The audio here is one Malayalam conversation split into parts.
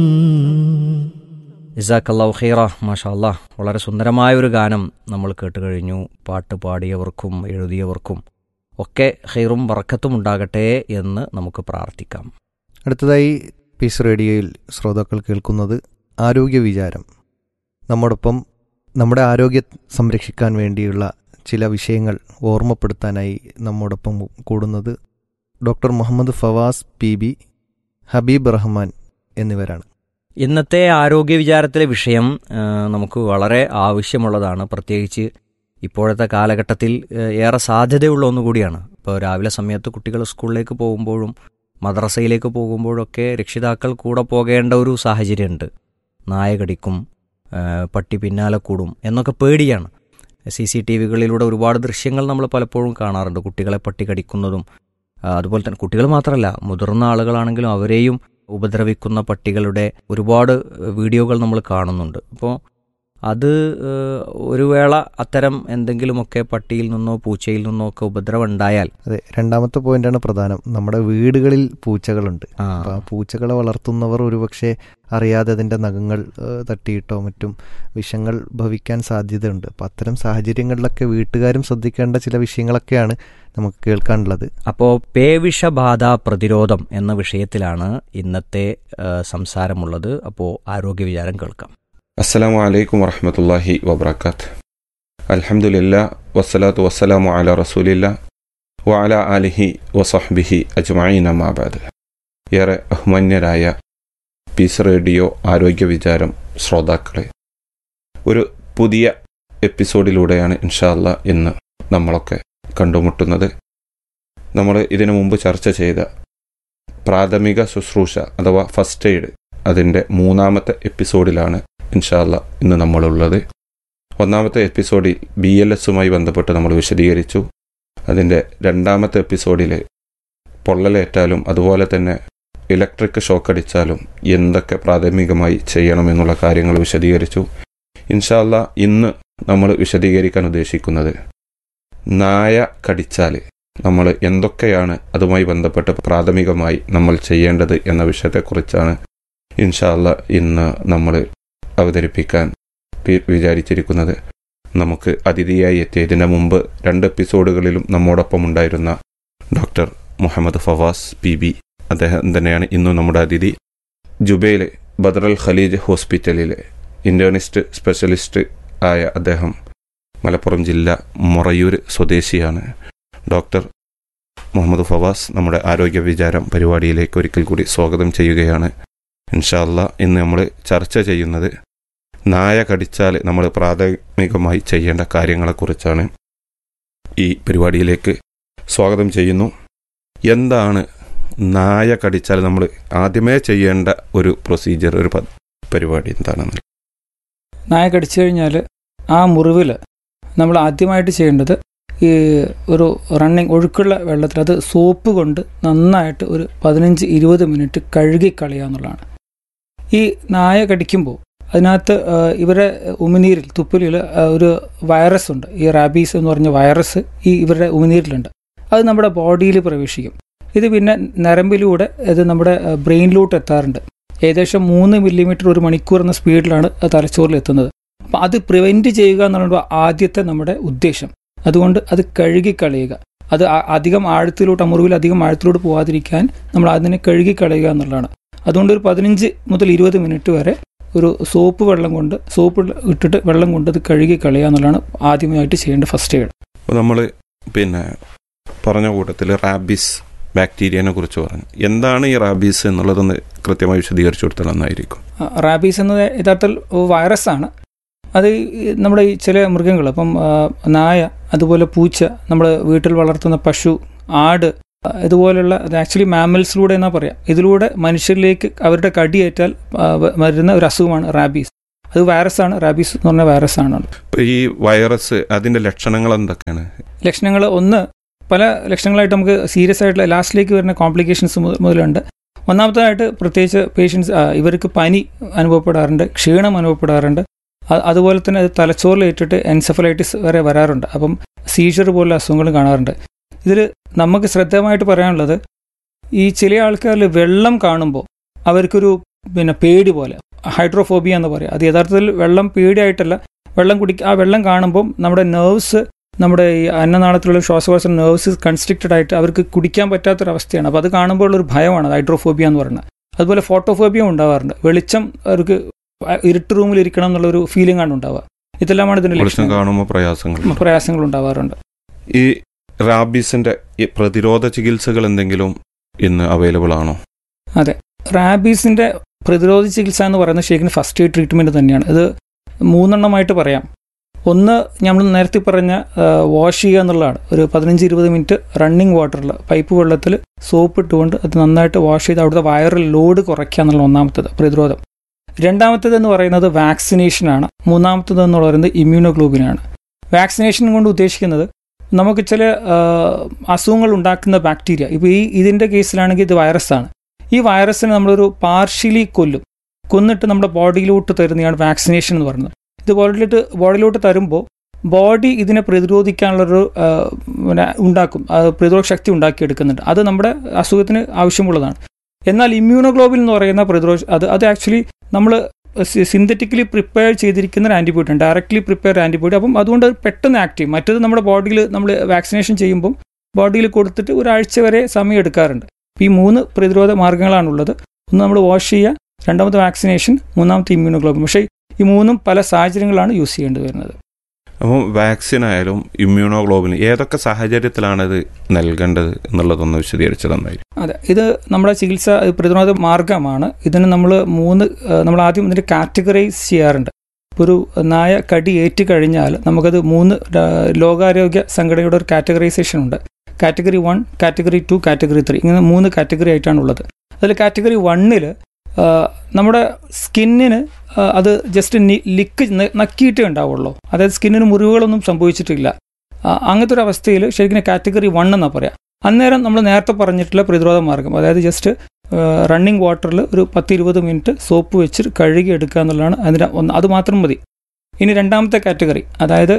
ജസാക്കല്ലാഹു ഖൈറ. മാഷാ അല്ലാഹ്, വളരെ സുന്ദരമായ ഒരു ഗാനം നമ്മൾ കേട്ട് കഴിഞ്ഞു. പാട്ട് പാടിയവർക്കും എഴുതിയവർക്കും ഒക്കെ ഖൈറും ബറക്കത്തും ഉണ്ടാകട്ടെ എന്ന് നമുക്ക് പ്രാർത്ഥിക്കാം. അടുത്തതായി പീസ് റേഡിയോയിൽ ശ്രോതാക്കൾ കേൾക്കുന്നത് ആരോഗ്യ വിചാരം. നമ്മോടൊപ്പം നമ്മുടെ ആരോഗ്യം സംരക്ഷിക്കാൻ വേണ്ടിയുള്ള ചില വിഷയങ്ങൾ ഓർമ്മപ്പെടുത്താനായി നമ്മോടൊപ്പം കൂടുന്നത് ഡോക്ടർ മുഹമ്മദ് ഫവാസ് PB, ഹബീബ് റഹ്മാൻ എന്നിവരാണ്. ഇന്നത്തെ ആരോഗ്യ വിചാരത്തിലെ വിഷയം നമുക്ക് വളരെ ആവശ്യമുള്ളതാണ്. പ്രത്യേകിച്ച് ഇപ്പോഴത്തെ കാലഘട്ടത്തിൽ ഏറെ സാധ്യതയുള്ള ഒന്നുകൂടിയാണ്. ഇപ്പോൾ രാവിലെ സമയത്ത് കുട്ടികൾ സ്കൂളിലേക്ക് പോകുമ്പോഴും മദ്രസയിലേക്ക് പോകുമ്പോഴൊക്കെ രക്ഷിതാക്കൾ കൂടെ പോകേണ്ട ഒരു സാഹചര്യമുണ്ട്. നായ കടിക്കും, പട്ടി പിന്നാലെ കൂടും എന്നൊക്കെ പേടിയാണ്. CCTVകളിലൂടെ ഒരുപാട് ദൃശ്യങ്ങൾ നമ്മൾ പലപ്പോഴും കാണാറുണ്ട്. കുട്ടികളെ പട്ടി കടിക്കുന്നതും അതുപോലെ തന്നെ കുട്ടികൾ മാത്രമല്ല, മുതിർന്ന ആളുകളാണെങ്കിലും അവരെയും ഉപദ്രവിക്കുന്ന പട്ടികളുടെ ഒരുപാട് വീഡിയോകൾ നമ്മൾ കാണുന്നുണ്ട്. അപ്പോൾ അത് ഒരു വേള അത്തരം എന്തെങ്കിലുമൊക്കെ പട്ടിയിൽ നിന്നോ പൂച്ചയിൽ നിന്നോ ഒക്കെ ഉപദ്രവം ഉണ്ടായാൽ, അതെ, രണ്ടാമത്തെ പോയിന്റാണ് പ്രധാനം. നമ്മുടെ വീടുകളിൽ പൂച്ചകളുണ്ട്. അപ്പോൾ ആ പൂച്ചകളെ വളർത്തുന്നവർ ഒരുപക്ഷെ അറിയാതെ അതിൻ്റെ നഖങ്ങൾ തട്ടിയിട്ടോ മറ്റും വിഷങ്ങൾ ഭവിക്കാൻ സാധ്യതയുണ്ട്. അപ്പോൾ അത്തരം സാഹചര്യങ്ങളിലൊക്കെ വീട്ടുകാരും ശ്രദ്ധിക്കേണ്ട ചില വിഷയങ്ങളൊക്കെയാണ് നമുക്ക് കേൾക്കാനുള്ളത്. അപ്പോൾ പേവിഷബാധ പ്രതിരോധം എന്ന വിഷയത്തിലാണ് ഇന്നത്തെ സംസാരമുള്ളത്. അപ്പോൾ ആരോഗ്യ വിചാരം കേൾക്കാം. അസ്സലാമു അലൈക്കും വറഹ്മത്തുള്ളാഹി വബറകാത്ത്. അൽഹംദുലില്ലാ വസ്സലാത്തു വസ്സലാമു അലാ റസൂലില്ലാ വഅലാ ആലിഹി വസഹ്ബിഹി അജ്മഈൻ അമ്മാ ബഅദ്. ഏറെ ബഹുമാന്യരായ പീസ് റേഡിയോ ആരോഗ്യ വിചാരം ശ്രോതാക്കളെ, ഒരു പുതിയ എപ്പിസോഡിലൂടെയാണ് ഇൻഷാ അല്ലാ ഇന്ന് നമ്മളൊക്കെ കണ്ടുമുട്ടുന്നത്. നമ്മൾ ഇതിനു മുമ്പ് ചർച്ച ചെയ്ത പ്രാഥമിക ശുശ്രൂഷ അഥവാ ഫസ്റ്റ് എയ്ഡ്, അതിൻ്റെ 3ാമത്തെ എപ്പിസോഡിലാണ് ഇൻഷാ അല്ലാ ഇന്ന് നമ്മളുള്ളത്. 1ാമത്തെ എപ്പിസോഡിൽ BLSുമായി ബന്ധപ്പെട്ട് നമ്മൾ വിശദീകരിച്ചു. അതിൻ്റെ 2ാമത്തെ എപ്പിസോഡിൽ പൊള്ളലേറ്റാലും അതുപോലെ തന്നെ ഇലക്ട്രിക് ഷോക്ക് അടിച്ചാലും എന്തൊക്കെ പ്രാഥമികമായി ചെയ്യണമെന്നുള്ള കാര്യങ്ങൾ വിശദീകരിച്ചു. ഇൻഷാ അല്ലാ ഇന്ന് നമ്മൾ വിശദീകരിക്കാൻ ഉദ്ദേശിക്കുന്നത് നായ കടിച്ചാൽ നമ്മൾ എന്തൊക്കെയാണ് അതുമായി ബന്ധപ്പെട്ട് പ്രാഥമികമായി നമ്മൾ ചെയ്യേണ്ടത് എന്ന വിഷയത്തെക്കുറിച്ചാണ് ഇൻഷാ അല്ലാ ഇന്ന് നമ്മൾ അവതരിപ്പിക്കാൻ വിചാരിച്ചിരിക്കുന്നത്. നമുക്ക് അതിഥിയായി എത്തിയതിന് മുമ്പ് 2 എപ്പിസോഡുകളിലും നമ്മോടൊപ്പം ഉണ്ടായിരുന്ന ഡോക്ടർ മുഹമ്മദ് ഫവാസ് PB, അദ്ദേഹം തന്നെയാണ് ഇന്നും നമ്മുടെ അതിഥി. ജുബൈൽ ബദർ ഖലീജ് ഹോസ്പിറ്റലിലെ ഇൻറ്റേർണിസ്റ്റ് സ്പെഷ്യലിസ്റ്റ് ആയ അദ്ദേഹം മലപ്പുറം ജില്ല മൊറയൂർ സ്വദേശിയാണ്. ഡോക്ടർ മുഹമ്മദ് ഫവാസ് നമ്മുടെ ആരോഗ്യ വിചാരം പരിപാടിയിലേക്ക് ഒരിക്കൽ കൂടി സ്വാഗതം ചെയ്യുകയാണ്. ഇൻഷാ അല്ലാ ഇന്ന് നമ്മൾ ചർച്ച ചെയ്യുന്നത് നായ കടിച്ചാൽ നമ്മൾ പ്രാഥമികമായി ചെയ്യേണ്ട കാര്യങ്ങളെക്കുറിച്ചാണ്. ഈ പരിപാടിയിലേക്ക് സ്വാഗതം ചെയ്യുന്നു. എന്താണ് നായ കടിച്ചാൽ നമ്മൾ ആദ്യമേ ചെയ്യേണ്ട ഒരു പ്രൊസീജിയർ, ഒരു പരിപാടി എന്താണെന്ന്? നായ കടിച്ചു കഴിഞ്ഞാൽ ആ മുറിവിൽ നമ്മൾ ആദ്യമായിട്ട് ചെയ്യേണ്ടത് ഈ ഒരു റണ്ണിങ് ഒഴുക്കുള്ള വെള്ളത്തിൽ അത് സോപ്പ് കൊണ്ട് നന്നായിട്ട് ഒരു 15-20 മിനിറ്റ് കഴുകിക്കളയുക എന്നുള്ളതാണ്. ഈ നായ കടിക്കുമ്പോൾ അതിനകത്ത് ഇവരുടെ ഉമിനീരിൽ, തുപ്പലിൽ ഒരു വൈറസ് ഉണ്ട്. ഈ റാബീസ് എന്ന് പറഞ്ഞ വൈറസ് ഇവരുടെ ഉമിനീരിലുണ്ട്. അത് നമ്മുടെ ബോഡിയിൽ പ്രവേശിക്കും. ഇത് പിന്നെ നരമ്പിലൂടെ ഇത് നമ്മുടെ ബ്രെയിനിലോട്ട് എത്താറുണ്ട്. ഏകദേശം 3 മില്ലിമീറ്റർ ഒരു മണിക്കൂർ എന്ന സ്പീഡിലാണ് അത് തലച്ചോറിൽ എത്തുന്നത്. അപ്പം അത് പ്രിവെൻറ്റ് ചെയ്യുക എന്നുള്ളത് ആദ്യത്തെ നമ്മുടെ ഉദ്ദേശം. അതുകൊണ്ട് അത് കഴുകിക്കളയുക. അത് അധികം ആഴത്തിലോട്ട്, മുറിവിൽ അധികം ആഴത്തിലോട്ട് പോകാതിരിക്കാൻ നമ്മൾ അതിനെ കഴുകിക്കളയുക എന്നുള്ളതാണ്. അതുകൊണ്ട് ഒരു 15 മുതൽ 20 മിനിറ്റ് വരെ ഒരു സോപ്പ് ഇട്ടിട്ട് വെള്ളം കൊണ്ട് അത് കഴുകി കളയുക എന്നുള്ളതാണ് ആദ്യമായിട്ട് ചെയ്യേണ്ട ഫസ്റ്റ് എയ്ഡ്. അപ്പോൾ നമ്മൾ പിന്നെ പറഞ്ഞ കൂട്ടത്തിൽ റാബീസ് ബാക്ടീരിയനെ കുറിച്ച് പറഞ്ഞു. എന്താണ് ഈ റാബീസ് എന്നുള്ളതൊന്ന് കൃത്യമായി വിശദീകരിച്ചു കൊടുത്താൽ നന്നായിരിക്കും. റാബീസ് എന്നത് യഥാർത്ഥത്തിൽ വൈറസാണ്. അത് നമ്മുടെ ഈ ചില മൃഗങ്ങൾ, അപ്പം നായ, അതുപോലെ പൂച്ച, നമ്മൾ വീട്ടിൽ വളർത്തുന്ന പശു, ആട്, ഇതുപോലുള്ള ആക്ച്വലി മാമൽസിലൂടെ എന്നാ പറയാം, ഇതിലൂടെ മനുഷ്യരിലേക്ക് അവരുടെ കടിയേറ്റാൽ വരുന്ന ഒരു അസുഖമാണ് റാബീസ്. അത് വൈറസാണ്. റാബീസ് എന്ന് പറഞ്ഞ വൈറസാണ്. ഈ വൈറസ് അതിൻ്റെ ലക്ഷണങ്ങൾ എന്തൊക്കെയാണ്? ലക്ഷണങ്ങൾ പല ലക്ഷണങ്ങളായിട്ട് നമുക്ക് സീരിയസ് ആയിട്ടുള്ള ലാസ്റ്റിലേക്ക് വരുന്ന കോംപ്ലിക്കേഷൻസ് മുതലുണ്ട്. ഒന്നാമത്തേതായിട്ട് പ്രത്യേകിച്ച് പേഷ്യൻസ് ഇവർക്ക് പനി അനുഭവപ്പെടാറുണ്ട്, ക്ഷീണം അനുഭവപ്പെടാറുണ്ട്. അതുപോലെ തന്നെ അത് തലച്ചോറിലേറ്റിട്ട് എൻസെഫലൈറ്റിസ് വരെ വരാറുണ്ട്. അപ്പം സീഷർ പോലുള്ള അസുഖങ്ങളും കാണാറുണ്ട്. ഇതിൽ നമുക്ക് ശ്രദ്ധേയമായിട്ട് പറയാനുള്ളത്, ഈ ചില ആൾക്കാരിൽ വെള്ളം കാണുമ്പോൾ അവർക്കൊരു പിന്നെ പേടി പോലെ, ഹൈഡ്രോഫോബിയ എന്ന് പറയാം. അത് യഥാർത്ഥത്തിൽ വെള്ളം പേടിയായിട്ടല്ല, ആ വെള്ളം കാണുമ്പം നമ്മുടെ നെർവ്സ്, നമ്മുടെ ഈ അന്നനാളത്തിലുള്ള ശ്വാസകോശ നെർവ്സ് കൺസ്ട്രിക്റ്റഡ് ആയിട്ട് അവർക്ക് കുടിക്കാൻ പറ്റാത്തൊരവസ്ഥയാണ്. അപ്പോൾ അത് കാണുമ്പോൾ ഉള്ളൊരു ഭയമാണ് ഹൈഡ്രോഫോബിയ എന്ന് പറയുന്നത്. അതുപോലെ ഫോട്ടോഫോബിയ ഉണ്ടാവാറുണ്ട്. വെളിച്ചം അവർക്ക് ഇരുട്ട് റൂമിൽ ഇരിക്കണം എന്നുള്ളൊരു ഫീലിംഗ് ആണ് ഉണ്ടാവുക. ഇതെല്ലാമാണ് ഇതിന്റെ ലക്ഷണം. പ്രയാസങ്ങൾ ഉണ്ടാവാറുണ്ട്. ഈ റാബീസിന്റെ പ്രതിരോധ ചികിത്സകൾ എന്തെങ്കിലും ഇന്ന് അവൈലബിൾ ആണോ? അതെ, റാബീസിന്റെ പ്രതിരോധ ചികിത്സ എന്ന് പറയുന്നത് ശരിക്കും ഫസ്റ്റ് എയ്ഡ് ട്രീറ്റ്മെന്റ് തന്നെയാണ്. ഇത് 3 എണ്ണമായിട്ട് പറയാം. ഒന്ന്, നമ്മൾ നേരത്തെ പറഞ്ഞ വാഷ് ചെയ്യുക എന്നുള്ളതാണ്. ഒരു 15-20 മിനിറ്റ് റണ്ണിങ് വാട്ടറിൽ, പൈപ്പ് വെള്ളത്തിൽ സോപ്പ് ഇട്ടുകൊണ്ട് അത് നന്നായിട്ട് വാഷ് ചെയ്ത് അവിടുത്തെ വൈറൽ ലോഡ് കുറയ്ക്കുക എന്നുള്ള ഒന്നാമത്തേത് പ്രതിരോധം. രണ്ടാമത്തേത് എന്ന് പറയുന്നത് വാക്സിനേഷനാണ്. മൂന്നാമത്തേത് എന്ന് പറയുന്നത് ഇമ്മ്യൂണോഗ്ലോബിനാണ്. വാക്സിനേഷൻ കൊണ്ട് ഉദ്ദേശിക്കുന്നത് നമുക്ക് ചില അസുഖങ്ങൾ ഉണ്ടാക്കുന്ന ബാക്ടീരിയ, ഇപ്പോൾ ഇതിൻ്റെ കേസിലാണെങ്കിൽ ഇത് വൈറസാണ്. ഈ വൈറസിനെ നമ്മളൊരു പാർഷ്യലി കൊന്നിട്ട് നമ്മുടെ ബോഡിയിലോട്ട് തരുന്നതാണ് വാക്സിനേഷൻ എന്ന് പറയുന്നത്. ഇത് ബോഡിയിലോട്ട് തരുമ്പോൾ ബോഡി ഇതിനെ പ്രതിരോധിക്കാനുള്ളൊരു ഉണ്ടാക്കും, പ്രതിരോധ ശക്തി ഉണ്ടാക്കിയെടുക്കുന്നുണ്ട്. അത് നമ്മുടെ അസുഖത്തിന് ആവശ്യമുള്ളതാണ്. എന്നാൽ ഇമ്മ്യൂണോഗ്ലോബിൻ എന്ന് പറയുന്ന അത് ആക്ച്വലി നമ്മൾ സിന്തറ്റിക്കലി പ്രിപ്പയർ ചെയ്തിരിക്കുന്ന ഒരു ആൻറ്റിബയോട്ടി, ഡയറക്റ്റ്ലി പ്രിപ്പയർ ആൻറ്റിബയോട്ടി. അപ്പം അതുകൊണ്ട് പെട്ടെന്ന് ആക്റ്റീവ്. മറ്റേത് നമ്മുടെ ബോഡിയിൽ നമ്മൾ വാക്സിനേഷൻ ചെയ്യുമ്പം ബോഡിയിൽ കൊടുത്തിട്ട് ഒരാഴ്ച വരെ സമയം എടുക്കാറുണ്ട്. ഈ 3 പ്രതിരോധ മാർഗ്ഗങ്ങളാണുള്ളത്. ഒന്ന് നമ്മൾ വാഷ് ചെയ്യുക, രണ്ടാമത്തെ വാക്സിനേഷൻ, മൂന്നാമത്തെ ഇമ്മ്യൂണോഗ്ലോബിൻ. പക്ഷേ ഈ 3 പല സാഹചര്യങ്ങളാണ് യൂസ് ചെയ്യേണ്ടി വരുന്നത്. അപ്പം വാക്സിൻ ആയാലും ഇമ്മ്യൂണോഗ്ലോബിൻ ഏതൊക്കെ സാഹചര്യത്തിലാണ് ഇത് നൽകേണ്ടത് എന്നുള്ളതൊന്ന് വിശദീകരിച്ചു തന്നായിരുന്നു. അതെ, ഇത് നമ്മുടെ ചികിത്സ പ്രതിരോധ മാർഗമാണ്. ഇതിന് നമ്മൾ ആദ്യം ഇതിൻ്റെ കാറ്റഗറൈസ് ചെയ്യാറുണ്ട്. ഒരു നായ കടി ഏറ്റ് കഴിഞ്ഞാൽ നമുക്കത് 3 ലോകാരോഗ്യ സംഘടനയുടെ ഒരു കാറ്റഗറൈസേഷൻ ഉണ്ട്. കാറ്റഗറി 1, കാറ്റഗറി 2, കാറ്റഗറി 3, ഇങ്ങനെ 3 കാറ്റഗറി ആയിട്ടാണുള്ളത്. അതിൽ കാറ്റഗറി 1 നമ്മുടെ സ്കിന്നിന് അത് ജസ്റ്റ് നക്കിയിട്ടേ ഉണ്ടാവുള്ളൂ. അതായത് സ്കിന്നിന് മുറിവുകളൊന്നും സംഭവിച്ചിട്ടില്ല. അങ്ങനത്തെ ഒരു അവസ്ഥയിൽ ശരിക്കും കാറ്റഗറി 1 എന്നാണ് പറയാം. അന്നേരം നമ്മൾ നേരത്തെ പറഞ്ഞിട്ടുള്ള പ്രതിരോധ മാർഗം, അതായത് ജസ്റ്റ് റണ്ണിങ് വാട്ടറിൽ ഒരു 10-20 മിനിറ്റ് സോപ്പ് വെച്ച് കഴുകി എടുക്കുക എന്നുള്ളതാണ് അതിൻ്റെ അത് മാത്രം മതി. ഇനി രണ്ടാമത്തെ കാറ്റഗറി, അതായത്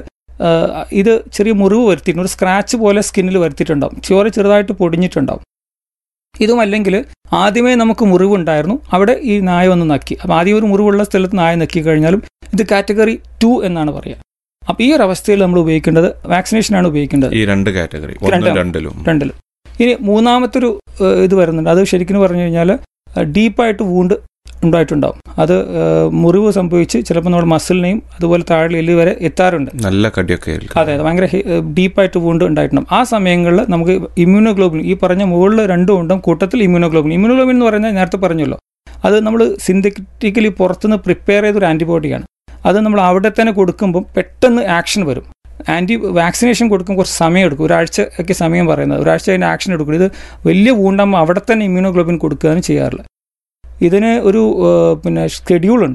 ഇത് ചെറിയ മുറിവ് വരുത്തിയിട്ടുണ്ട്, ഒരു സ്ക്രാച്ച് പോലെ സ്കിന്നിൽ വരുത്തിയിട്ടുണ്ടാവും, ചോര ചെറുതായിട്ട് പൊടിഞ്ഞിട്ടുണ്ടാവും. ഇതുമല്ലെങ്കിൽ ആദ്യമേ നമുക്ക് മുറിവുണ്ടായിരുന്നു, അവിടെ ഈ നായ ഒന്ന് നക്കി. അപ്പോൾ ആദ്യം ഒരു മുറിവുള്ള സ്ഥലത്ത് നായ നക്കി കഴിഞ്ഞാലും ഇത് കാറ്റഗറി 2 എന്നാണ് പറയുക. അപ്പോൾ ഈ ഒരു അവസ്ഥയിൽ നമ്മൾ ഉപയോഗിക്കേണ്ടത് വാക്സിനേഷനാണ് ഉപയോഗിക്കേണ്ടത്. ഈ 2 കാറ്റഗറി രണ്ടിലും. ഇനി മൂന്നാമത്തൊരു ഇത് വരുന്നുണ്ട്. അത് ശരിക്കും പറഞ്ഞു കഴിഞ്ഞാൽ ഡീപ്പായിട്ട് വൂണ്ട് ഉണ്ടായിട്ടുണ്ടാവും. അത് മുറിവ് സംഭവിച്ച് ചിലപ്പോൾ നമ്മുടെ മസിലിനെയും അതുപോലെ താഴെ എല്ല് വരെ എത്താറുണ്ട്. നല്ല കടിയൊക്കെ. അതെ, ഭയങ്കര ഡീപ്പായിട്ട് വൂണ്ട് ഉണ്ടായിട്ടുണ്ടാവും. ആ സമയങ്ങളിൽ നമുക്ക് ഇമ്മ്യൂണോഗ്ലോബിൻ, ഈ പറഞ്ഞ മുകളിൽ 2 ഉണ്ടും കൂട്ടത്തിൽ ഇമ്മ്യൂണോഗ്ലോബിൻ എന്ന് പറയുന്നത് നേരത്തെ പറഞ്ഞല്ലോ, അത് നമ്മൾ സിന്തറ്റിക്കലി പുറത്തുനിന്ന് പ്രിപ്പയർ ചെയ്തൊരു ആൻറ്റിബോഡിയാണ്. അത് നമ്മൾ അവിടെ തന്നെ കൊടുക്കുമ്പം പെട്ടെന്ന് ആക്ഷൻ വരും. വാക്സിനേഷൻ കൊടുക്കുമ്പോൾ കുറച്ച് സമയം എടുക്കും, ഒരാഴ്ചയൊക്കെ സമയം പറയുന്നത്, ഒരാഴ്ച അതിൻ്റെ ആക്ഷൻ എടുക്കും. ഇത് വലിയ വൂണ്ടാകുമ്പോൾ അവിടെ തന്നെ ഇമ്മ്യൂണോഗ്ലോബിൻ കൊടുക്കുകയാണ് ചെയ്യാറുള്ളത്. ഇതിന് ഒരു ഷെഡ്യൂളുണ്ട്.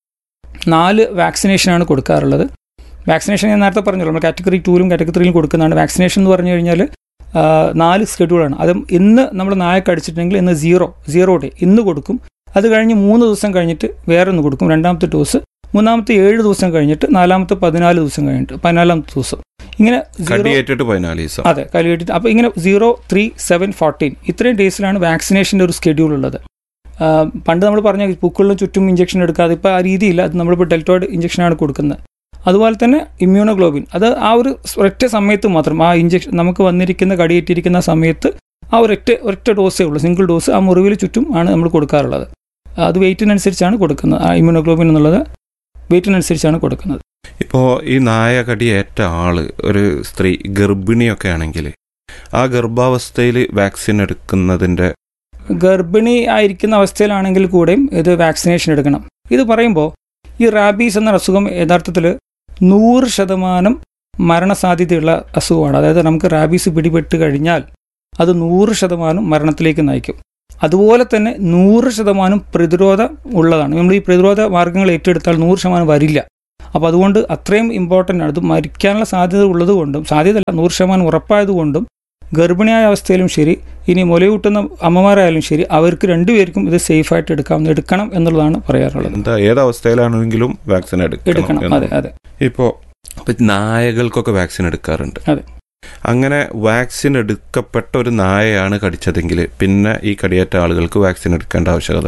4 വാക്സിനേഷനാണ് കൊടുക്കാറുള്ളത്. വാക്സിനേഷൻ ഞാൻ നേരത്തെ പറഞ്ഞല്ലോ, നമ്മൾ കാറ്റഗറി 2ലും കാറ്റഗറി 3ലും കൊടുക്കുന്നതാണ്. വാക്സിനേഷൻ എന്ന് പറഞ്ഞു കഴിഞ്ഞാൽ 4 ഷെഡ്യൂളാണ്. അതും ഇന്ന് നമ്മൾ നായ കടിച്ചിട്ടുണ്ടെങ്കിൽ ഇന്ന് 0 ഡേ ഇന്ന് കൊടുക്കും. അത് കഴിഞ്ഞ് 3 ദിവസം കഴിഞ്ഞിട്ട് വേറെ ഒന്ന് കൊടുക്കും, രണ്ടാമത്തെ ഡോസ്. മൂന്നാമത്തെ 7 ദിവസം കഴിഞ്ഞിട്ട്, നാലാമത്തെ 14 ദിവസം കഴിഞ്ഞിട്ട്, 14ാമത്തെ ദിവസം. ഇങ്ങനെ അതെ, കലിയേറ്റിട്ട്. അപ്പോൾ ഇങ്ങനെ 0, 3, 7, 14 ഇത്രയും ഡേയ്സിലാണ് വാക്സിനേഷൻ്റെ ഒരു ഷെഡ്യൂൾ ഉള്ളത്. പണ്ട് നമ്മൾ പറഞ്ഞ പൂക്കളിലും ചുറ്റും ഇഞ്ചക്ഷൻ എടുക്കാതെ ഇപ്പോൾ ആ രീതിയില്ല. അത് നമ്മളിപ്പോൾ ഡെൽറ്റോയിഡ് ഇഞ്ചക്ഷനാണ് കൊടുക്കുന്നത്. അതുപോലെ തന്നെ ഇമ്മ്യൂണോഗ്ലോബിൻ, അത് ആ ഒരു ഒറ്റ സമയത്ത് മാത്രം, ആ ഇഞ്ചക്ഷൻ നമുക്ക് വന്നിരിക്കുന്ന കടിയേറ്റിരിക്കുന്ന സമയത്ത് ആ ഒരൊറ്റ ഡോസേ ഉള്ളൂ, സിംഗിൾ ഡോസ്. ആ മുറിവിൽ ചുറ്റും ആണ് നമ്മൾ കൊടുക്കാറുള്ളത്. അത് വെയിറ്റിനനുസരിച്ചാണ് കൊടുക്കുന്നത്. ആ ഇമ്മ്യൂണോഗ്ലോബിൻ എന്നുള്ളത് വെയിറ്റിനനുസരിച്ചാണ് കൊടുക്കുന്നത്. ഇപ്പോൾ ഈ നായ കടിയേറ്റ ആള് ഒരു സ്ത്രീ ഗർഭിണിയൊക്കെ ആണെങ്കിൽ ആ ഗർഭാവസ്ഥയിൽ വാക്സിൻ എടുക്കുന്നതിൻ്റെ, ഗർഭിണി ആയിരിക്കുന്ന അവസ്ഥയിലാണെങ്കിൽ കൂടെയും ഇത് വാക്സിനേഷൻ എടുക്കണം. ഇത് പറയുമ്പോൾ ഈ റാബീസ് എന്ന അസുഖം യഥാർത്ഥത്തിൽ 100% മരണസാധ്യതയുള്ള അസുഖമാണ്. അതായത് നമുക്ക് റാബീസ് പിടിപെട്ട് കഴിഞ്ഞാൽ അത് 100% മരണത്തിലേക്ക് നയിക്കും. അതുപോലെ തന്നെ 100% പ്രതിരോധം ഉള്ളതാണ്. നമ്മൾ ഈ പ്രതിരോധ മാർഗ്ഗങ്ങൾ ഏറ്റെടുത്താൽ 100% വരില്ല. അപ്പോൾ അതുകൊണ്ട് അത്രയും ഇമ്പോർട്ടൻ്റ് ആണ്. അത് മരിക്കാനുള്ള സാധ്യത ഉള്ളതുകൊണ്ടും, സാധ്യതയല്ല 100% ഉറപ്പായതുകൊണ്ടും, ഗർഭിണിയായ അവസ്ഥയിലും ശരി, ഇനി മുലയൂട്ടുന്ന അമ്മമാരായാലും ശരി, അവർക്ക് 2 പേർക്കും ഇത് സേഫായിട്ട് എടുക്കണം എന്നുള്ളതാണ് പറയാറുള്ളത്. ഏതവസ്ഥയിലാണെങ്കിലും വാക്സിൻ എടുക്കണം. അതെ അതെ. ഇപ്പോൾ നായകൾക്കൊക്കെ വാക്സിൻ എടുക്കാറുണ്ട്. അതെ. അങ്ങനെ വാക്സിൻ എടുക്കപ്പെട്ട ഒരു നായയാണ് കടിച്ചതെങ്കിൽ പിന്നെ ഈ കടിയേറ്റ ആളുകൾക്ക് വാക്സിൻ എടുക്കേണ്ട ആവശ്യകത ഉണ്ടോ?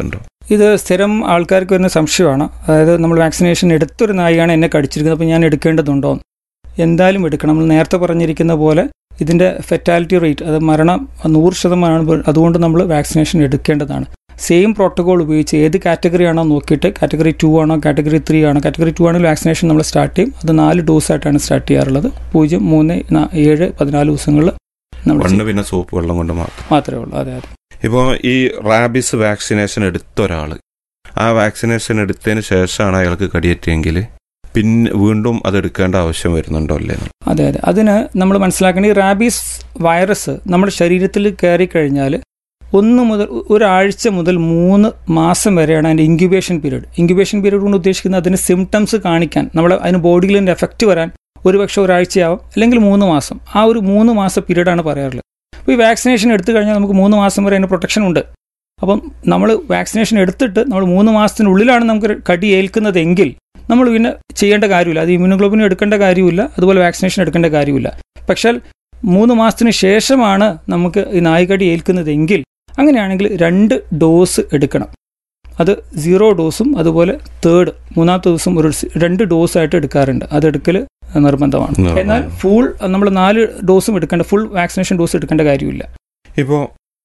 ഇത് സ്ഥിരം ആൾക്കാർക്ക് വരുന്ന സംശയമാണ്. അതായത് നമ്മൾ വാക്സിനേഷൻ എടുത്തൊരു നായയാണ് എന്നെ കടിച്ചിരിക്കുന്നത്, അപ്പോൾ ഞാൻ എടുക്കേണ്ടതുണ്ടോ? എന്തായാലും എടുക്കണം. നമ്മൾ നേരത്തെ പറഞ്ഞിരിക്കുന്ന പോലെ ഇതിൻ്റെ ഫെറ്റാലിറ്റി റേറ്റ്, അത് മരണം 100%, അതുകൊണ്ട് നമ്മൾ വാക്സിനേഷൻ എടുക്കേണ്ടതാണ്. സെയിം പ്രോട്ടോകോൾ ഉപയോഗിച്ച് ഏത് കാറ്റഗറി ആണോ നോക്കിയിട്ട്, കാറ്റഗറി 2 ആണോ കാറ്റഗറി 3 ആണോ, കാറ്റഗറി 2 ആണെങ്കിൽ വാക്സിനേഷൻ നമ്മൾ സ്റ്റാർട്ട് ചെയ്യും. അത് 4 ഡോസായിട്ടാണ് സ്റ്റാർട്ട് ചെയ്യാറുള്ളത്. 0, 3, 7, 14 ദിവസങ്ങളിൽ പിന്നെ സോപ്പ് വെള്ളം കൊണ്ട് മാത്രമേ ഉള്ളൂ. അതെ അതെ. ഇപ്പോൾ ഈ റാബിസ് വാക്സിനേഷൻ എടുത്ത ഒരാൾ ആ വാക്സിനേഷൻ എടുത്തതിന് ശേഷമാണ് അയാൾക്ക് കടിയേറ്റെങ്കിൽ പിന്നെ വീണ്ടും അത് എടുക്കേണ്ട ആവശ്യം വരുന്നുണ്ടോ അല്ലേ? അതെ അതെ. അതിന് നമ്മൾ മനസ്സിലാക്കേണ്ട, ഈ റാബീസ് വൈറസ് നമ്മുടെ ശരീരത്തിൽ കയറി കഴിഞ്ഞാൽ 1 മുതൽ ഒരാഴ്ച മുതൽ 3 മാസം വരെയാണ് അതിൻ്റെ ഇൻക്യുബേഷൻ പീരീഡ്. ഇൻക്യുബേഷൻ പീരീഡ് കൊണ്ട് ഉദ്ദേശിക്കുന്നത് അതിന് സിംറ്റംസ് കാണിക്കാൻ, അതിന് ബോഡിയിൽ അതിൻ്റെ എഫക്റ്റ് വരാൻ ഒരുപക്ഷെ ഒരാഴ്ചയാവും, അല്ലെങ്കിൽ 3 മാസം. ആ ഒരു 3 മാസ പീരീഡാണ് പറയാറുള്ളത്. അപ്പോൾ ഈ വാക്സിനേഷൻ എടുത്തു കഴിഞ്ഞാൽ നമുക്ക് 3 മാസം വരെ അതിന് പ്രൊട്ടക്ഷൻ ഉണ്ട്. അപ്പം നമ്മൾ വാക്സിനേഷൻ എടുത്തിട്ട് നമ്മൾ 3 മാസത്തിനുള്ളിലാണ് നമുക്ക് കടി ഏൽക്കുന്നതെങ്കിൽ നമ്മൾ പിന്നെ ചെയ്യേണ്ട കാര്യമില്ല. അത് ഇമ്മ്യൂണോഗ്ലോബിൻ എടുക്കേണ്ട കാര്യമില്ല, അതുപോലെ വാക്സിനേഷൻ എടുക്കേണ്ട കാര്യമില്ല. പക്ഷേ 3 മാസത്തിന് ശേഷമാണ് നമുക്ക് ഈ നായ്ക്കടി ഏൽക്കുന്നതെങ്കിൽ അങ്ങനെയാണെങ്കിൽ 2 ഡോസ് എടുക്കണം. അത് 0 ഡോസും അതുപോലെ മൂന്നാമത്തെ ദിവസം 2 ഡോസായിട്ട് എടുക്കാറുണ്ട്. അതെടുക്കൽ നിർബന്ധമാണ്. എന്നാൽ ഫുൾ നമ്മൾ 4 ഡോസും എടുക്കേണ്ട, ഫുൾ വാക്സിനേഷൻ ഡോസ് എടുക്കേണ്ട കാര്യമില്ല. ഇപ്പോൾ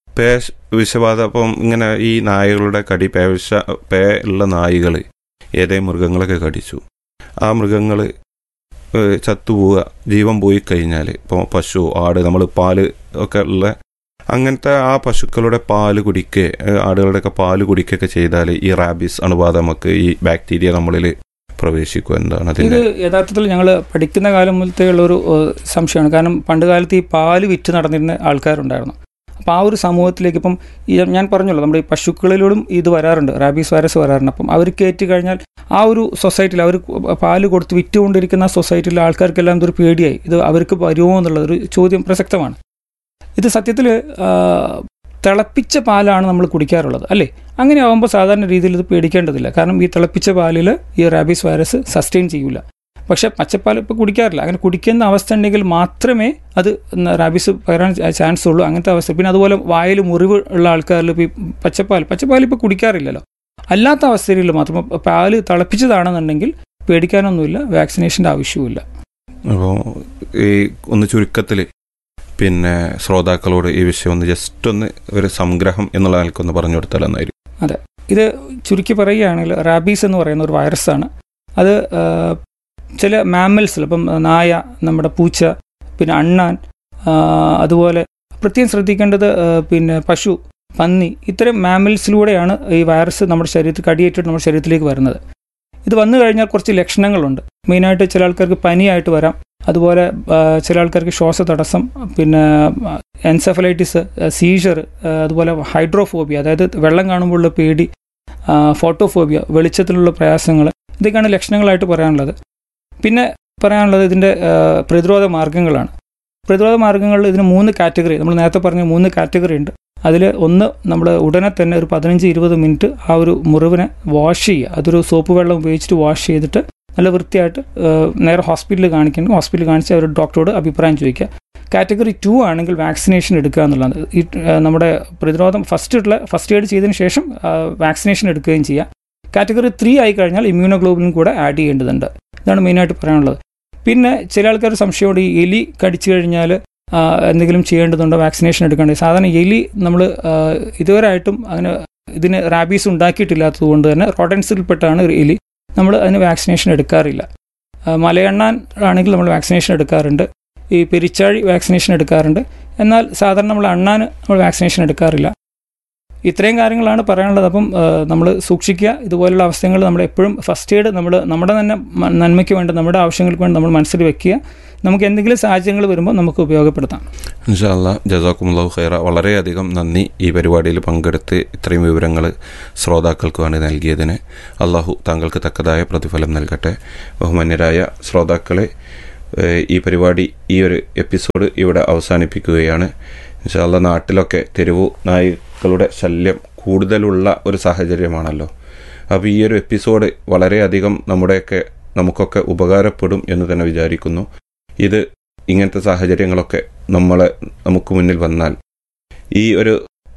വിഷബാധ, അപ്പം ഇങ്ങനെ ഈ നായകളുടെ കടി, പേ ഉള്ള നായ്കൾ ഏതെങ്കിലും മൃഗങ്ങളൊക്കെ കടിച്ചു, ആ മൃഗങ്ങൾ ചത്തുപോവുക, ജീവൻ പോയി കഴിഞ്ഞാൽ, ഇപ്പോൾ പശു, ആട്, നമ്മൾ പാല് ഒക്കെ ഉള്ള അങ്ങനത്തെ ആ പശുക്കളുടെ പാല് കുടിക്കുക, ആടുകളുടെയൊക്കെ പാല് കുടിക്കുകയൊക്കെ ചെയ്താൽ ഈ റാബീസ് അണുബാധ നമുക്ക്, ഈ ബാക്ടീരിയ നമ്മളിൽ പ്രവേശിക്കുക, എന്താണ് ഇത്? യഥാർത്ഥത്തിൽ ഞങ്ങൾ പഠിക്കുന്ന കാലം മുതലത്തെ ഉള്ളൊരു സംശയമാണ്. കാരണം പണ്ട് കാലത്ത് ഈ പാല് വിറ്റ് നടന്നിരുന്ന ആൾക്കാരുണ്ടായിരുന്നു. അപ്പോൾ ആ ഒരു സമൂഹത്തിലേക്ക് ഇപ്പം ഞാൻ പറഞ്ഞല്ലോ, നമ്മുടെ ഈ പശുക്കളിലൂടെ ഇത് വരാറുണ്ട്, റാബീസ് വൈറസ് വരാറുണ്ട്. അപ്പം അവർ കയറ്റി കഴിഞ്ഞാൽ ആ ഒരു സൊസൈറ്റിയിൽ, അവർ പാല് കൊടുത്ത് വിറ്റുകൊണ്ടിരിക്കുന്ന സൊസൈറ്റിയിലെ ആൾക്കാർക്കെല്ലാം ഇതൊരു പേടിയായി, ഇത് അവർക്ക് വരുമോ എന്നുള്ളതൊരു ചോദ്യം പ്രസക്തമാണ്. ഇത് സത്യത്തിൽ തിളപ്പിച്ച പാലാണ് നമ്മൾ കുടിക്കാറുള്ളത്, അല്ലേ? അങ്ങനെ ആകുമ്പോൾ സാധാരണ രീതിയിൽ ഇത് പേടിക്കേണ്ടതില്ല. കാരണം ഈ തിളപ്പിച്ച പാലിൽ ഈ റാബീസ് വൈറസ് സസ്റ്റെയിൻ ചെയ്യില്ല. പക്ഷേ പച്ചപ്പാൽ ഇപ്പോൾ കുടിക്കാറില്ല. അങ്ങനെ കുടിക്കുന്ന അവസ്ഥ ഉണ്ടെങ്കിൽ മാത്രമേ അത് റാബീസ് വരാൻ ചാൻസ് ഉള്ളൂ. അങ്ങനത്തെ അവസ്ഥ. പിന്നെ അതുപോലെ വായിൽ മുറിവ് ഉള്ള ആൾക്കാരിൽ ഇപ്പോൾ പച്ചപ്പാൽ ഇപ്പോൾ കുടിക്കാറില്ലല്ലോ. അല്ലാത്ത അവസ്ഥയിൽ മാത്രം പാല് തിളപ്പിച്ചതാണെന്നുണ്ടെങ്കിൽ പേടിക്കാനൊന്നുമില്ല, വാക്സിനേഷൻ്റെ ആവശ്യവുമില്ല. അപ്പോൾ ഈ ഒന്ന് ചുരുക്കത്തിൽ പിന്നെ ശ്രോതാക്കളോട് ഈ വിഷയം ഒന്ന് ജസ്റ്റ് ഒന്ന് ഒരു സംഗ്രഹം എന്നുള്ള നിലക്കൊന്ന് പറഞ്ഞു കൊടുത്താൽ എന്നായിരിക്കും. അതെ, ഇത് ചുരുക്കി പറയുകയാണെങ്കിൽ റാബീസ് എന്ന് പറയുന്ന ഒരു വൈറസാണ്. അത് ചില മാമ്മൽസിൽ, ഇപ്പം നായ, നമ്മുടെ പൂച്ച, പിന്നെ അണ്ണാൻ, അതുപോലെ പ്രത്യേകം ശ്രദ്ധിക്കേണ്ടത് പിന്നെ പശു, പന്നി, ഇത്തരം മാമ്മൽസിലൂടെയാണ് ഈ വൈറസ് നമ്മുടെ ശരീരത്തിൽ കടിയേറ്റിട്ട് നമ്മുടെ ശരീരത്തിലേക്ക് വരുന്നത്. ഇത് വന്നു കഴിഞ്ഞാൽ കുറച്ച് ലക്ഷണങ്ങളുണ്ട്. മെയിനായിട്ട് ചില ആൾക്കാർക്ക് പനിയായിട്ട് വരാം, അതുപോലെ ചില ആൾക്കാർക്ക് ശ്വാസതടസ്സം, പിന്നെ എൻസെഫലൈറ്റിസ്, സീഷർ, അതുപോലെ ഹൈഡ്രോഫോബിയ, അതായത് വെള്ളം കാണുമ്പോഴുള്ള പേടി, ഫോട്ടോഫോബിയ, വെളിച്ചത്തിലുള്ള പ്രയാസങ്ങൾ, ഇതൊക്കെയാണ് ലക്ഷണങ്ങളായിട്ട് പറയാനുള്ളത്. പിന്നെ പറയാനുള്ളത് ഇതിൻ്റെ പ്രതിരോധ മാർഗ്ഗങ്ങളാണ്. പ്രതിരോധ മാർഗ്ഗങ്ങളിൽ ഇതിന് 3 കാറ്റഗറി, നമ്മൾ നേരത്തെ പറഞ്ഞ 3 കാറ്റഗറി ഉണ്ട്. അതിൽ ഒന്ന്, നമ്മൾ ഉടനെ തന്നെ ഒരു 15-20 മിനിറ്റ് ആ ഒരു മുറിവിനെ വാഷ് ചെയ്യുക. അതൊരു സോപ്പ് വെള്ളം ഉപയോഗിച്ചിട്ട് വാഷ് ചെയ്തിട്ട് നല്ല വൃത്തിയായിട്ട് നേരെ ഹോസ്പിറ്റലിൽ കാണിക്കണം. ഹോസ്പിറ്റലിൽ കാണിച്ച് അവർ ഡോക്ടറോട് അഭിപ്രായം ചോദിക്കുക. കാറ്റഗറി 2 ആണെങ്കിൽ വാക്സിനേഷൻ എടുക്കുക എന്നുള്ളത്. ഈ നമ്മുടെ പ്രതിരോധം ഫസ്റ്റ് എയ്ഡ് ചെയ്തതിന് ശേഷം വാക്സിനേഷൻ എടുക്കുകയും ചെയ്യുക. കാറ്റഗറി 3 ആയി കഴിഞ്ഞാൽ ഇമ്മ്യൂണോഗ്ലോബിനും കൂടെ ആഡ് ചെയ്യേണ്ടതുണ്ട്. ഇതാണ് മെയിനായിട്ട് പറയാനുള്ളത്. പിന്നെ ചില ആൾക്കാർ സംശയമുണ്ട്, ഈ എലി കടിച്ചു കഴിഞ്ഞാൽ എന്തെങ്കിലും ചെയ്യേണ്ടതുണ്ടോ, വാക്സിനേഷൻ എടുക്കേണ്ടത്. സാധാരണ എലി നമ്മൾ ഇതുവരെയായിട്ടും അങ്ങനെ ഇതിന് റാബീസ് ഉണ്ടാക്കിയിട്ടില്ലാത്തത് കൊണ്ട് തന്നെ റോഡൻസിൽപ്പെട്ടാണ് ഒരു എലി, നമ്മൾ അതിന് വാക്സിനേഷൻ എടുക്കാറില്ല. മലയണ്ണാൻ ആണെങ്കിൽ നമ്മൾ വാക്സിനേഷൻ എടുക്കാറുണ്ട്, ഈ പെരിച്ചാഴി വാക്സിനേഷൻ എടുക്കാറുണ്ട്. എന്നാൽ സാധാരണ നമ്മൾ അണ്ണാൻ നമ്മൾ വാക്സിനേഷൻ എടുക്കാറില്ല. ഇത്രയും കാര്യങ്ങളാണ് പറയാനുള്ളത്. അപ്പം നമ്മൾ സൂക്ഷിക്കുക. ഇതുപോലുള്ള അവസ്ഥകൾ നമ്മൾ എപ്പോഴും ഫസ്റ്റ് എയ്ഡ് നമ്മുടെ തന്നെ നന്മയ്ക്ക് വേണ്ടി, നമ്മുടെ ആവശ്യങ്ങൾക്ക് വേണ്ടി നമ്മൾ മനസ്സിൽ വെക്കുക. നമുക്ക് എന്തെങ്കിലും സാഹചര്യങ്ങൾ വരുമ്പോൾ നമുക്ക് ഉപയോഗപ്പെടുത്താം. ഇൻഷാ അല്ലാഹ്. ജസാക്കുമുല്ലാഹു ഖൈറ. വളരെയധികം നന്ദി ഈ പരിപാടിയിൽ പങ്കെടുത്ത് ഇത്രയും വിവരങ്ങൾ ശ്രോതാക്കൾക്ക് വേണ്ടി നൽകിയതിന്. അള്ളാഹു താങ്കൾക്ക് തക്കതായ പ്രതിഫലം നൽകട്ടെ. ബഹുമാന്യരായ ശ്രോതാക്കളെ, ഈ പരിപാടി, ഈ ഒരു എപ്പിസോഡ് ഇവിടെ അവസാനിപ്പിക്കുകയാണ്. ഇൻഷാ അല്ലാഹ്. നാട്ടിലൊക്കെ തെരുവു നായ്ക്കളുടെ ശല്യം കൂടുതലുള്ള ഒരു സാഹചര്യമാണല്ലോ. അപ്പോൾ ഈ ഒരു എപ്പിസോഡ് വളരെയധികം നമുക്കൊക്കെ ഉപകാരപ്പെടും എന്ന് തന്നെ വിചാരിക്കുന്നു. ഇത് ഇങ്ങനത്തെ സാഹചര്യങ്ങളൊക്കെ നമുക്ക് മുന്നിൽ വന്നാൽ ഈ ഒരു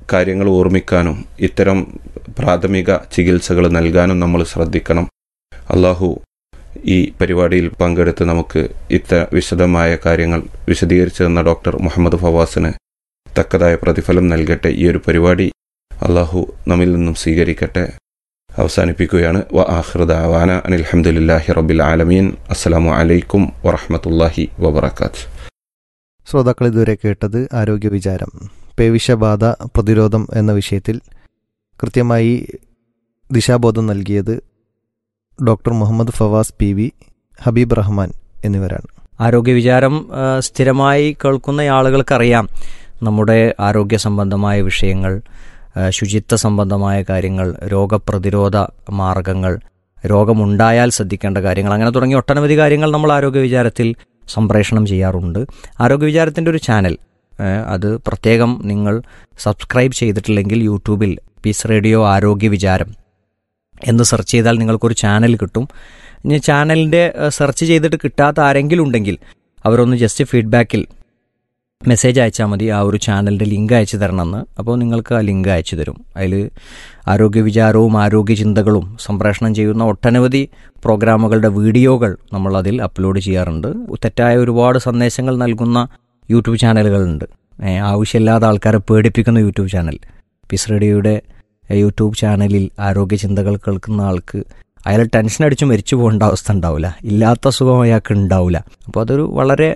കാര്യങ്ങൾ ഓർമ്മിക്കാനും ഇത്തരം പ്രാഥമിക ചികിത്സകൾ നൽകാനും നമ്മൾ ശ്രദ്ധിക്കണം. അള്ളാഹു ഈ പരിപാടിയിൽ പങ്കെടുത്ത് നമുക്ക് വിശദമായ കാര്യങ്ങൾ വിശദീകരിച്ചു തന്ന ഡോക്ടർ മുഹമ്മദ് ഫവാസിന് തക്കതായ പ്രതിഫലം നൽകട്ടെ. ഈ ഒരു പരിപാടി അള്ളാഹു നമ്മിൽ നിന്നും സ്വീകരിക്കട്ടെ. അവസാനിപ്പിക്കുകയാണ്. വ ആഖിറു ദഅവാന അനിൽ ഹംദുലില്ലാഹി റബ്ബിൽ ആലമീൻ. അസ്സലാമു അലൈക്കും വറഹ്മത്തുള്ളാഹി വബറകാതുഹു. ശ്രോതാക്കൾ ഇതുവരെ കേട്ടത് ആരോഗ്യ വിചാരം, പേവിഷബാധ പ്രതിരോധം എന്ന വിഷയത്തിൽ കൃത്യമായി ദിശാബോധം നൽകിയത് ഡോക്ടർ മുഹമ്മദ് ഫവാസ് PV, ഹബീബ് റഹ്മാൻ എന്നിവരാണ്. ആരോഗ്യ വിചാരം സ്ഥിരമായി കേൾക്കുന്ന ആളുകൾക്കറിയാം നമ്മുടെ ആരോഗ്യ സംബന്ധമായ വിഷയങ്ങൾ, ശുചിത്വ സംബന്ധമായ കാര്യങ്ങൾ, രോഗപ്രതിരോധ മാർഗങ്ങൾ, രോഗമുണ്ടായാൽ ശ്രദ്ധിക്കേണ്ട കാര്യങ്ങൾ, അങ്ങനെ തുടങ്ങിയ ഒട്ടനവധി കാര്യങ്ങൾ നമ്മൾ ആരോഗ്യ വിചാരത്തിൽ സംപ്രേഷണം ചെയ്യാറുണ്ട്. ആരോഗ്യ വിചാരത്തിൻ്റെ ഒരു ചാനൽ, അത് പ്രത്യേകം നിങ്ങൾ സബ്സ്ക്രൈബ് ചെയ്തിട്ടില്ലെങ്കിൽ യൂട്യൂബിൽ പീസ് റേഡിയോ ആരോഗ്യ വിചാരം എന്ന് സെർച്ച് ചെയ്താൽ നിങ്ങൾക്കൊരു ചാനൽ കിട്ടും. ഇനി ചാനലിൻ്റെ സെർച്ച് ചെയ്തിട്ട് കിട്ടാത്ത ആരെങ്കിലും ഉണ്ടെങ്കിൽ അവരൊന്ന് ജസ്റ്റ് ഫീഡ്ബാക്കിൽ മെസ്സേജ് അയച്ചാൽ മതി, ആ ഒരു ചാനലിൻ്റെ ലിങ്ക് അയച്ചു തരണമെന്ന്. അപ്പോൾ നിങ്ങൾക്ക് ആ ലിങ്ക് അയച്ചു തരും. അതിൽ ആരോഗ്യ വിചാരവും ആരോഗ്യ ചിന്തകളും സംപ്രേഷണം ചെയ്യുന്ന ഒട്ടനവധി പ്രോഗ്രാമുകളുടെ വീഡിയോകൾ നമ്മളതിൽ അപ്ലോഡ് ചെയ്യാറുണ്ട്. തെറ്റായ ഒരുപാട് സന്ദേശങ്ങൾ നൽകുന്ന യൂട്യൂബ് ചാനലുകളുണ്ട്. ആവശ്യമില്ലാത്ത ആൾക്കാരെ പേടിപ്പിക്കുന്ന യൂട്യൂബ് ചാനൽ. പീസ് റേഡിയോയുടെ യൂട്യൂബ് ചാനലിൽ ആരോഗ്യ ചിന്തകൾ കേൾക്കുന്ന ആൾക്ക് അയാൾ ടെൻഷൻ അടിച്ച് മരിച്ചു പോകേണ്ട അവസ്ഥ ഉണ്ടാവില്ല, ഇല്ലാത്ത സുഖം അയാൾക്ക് ഉണ്ടാവില്ല. അപ്പോൾ അതൊരു വളരെ